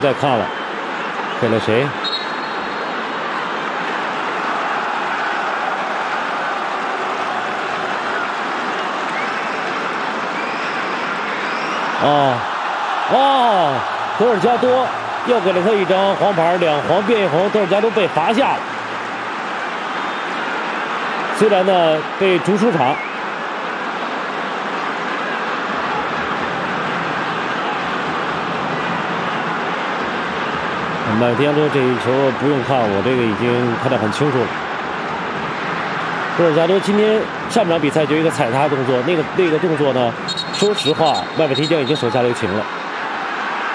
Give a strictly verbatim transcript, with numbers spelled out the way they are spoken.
再看了，给了谁？哦哦，德尔加多又给了他一张黄牌，两黄变一红，德尔加多被罚下了。虽然呢被逐出场。 麦迪亚多这一球不用看，我这个已经看得很清楚了。德尔加多今天上半场比赛就一个踩踏动作，那个那个动作呢，说实话，麦克提江已经手下留情了。